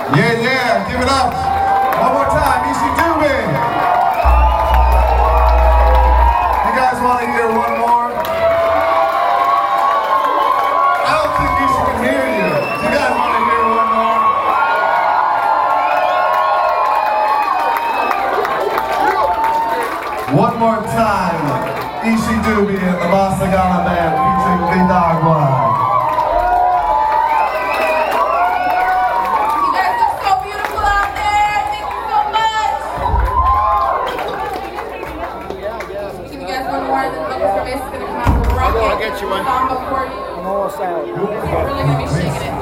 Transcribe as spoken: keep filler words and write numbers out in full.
Yeah, yeah, give it up. One more time, Ishi Dubin. You guys want to hear one more? I don't think Ishi can hear you. You guys want to hear one more? One more time, Ishi Dubin and the Masagana Band featuring Bidagwa. I'll get you one. I'm almost out. We're really going to be shaking it.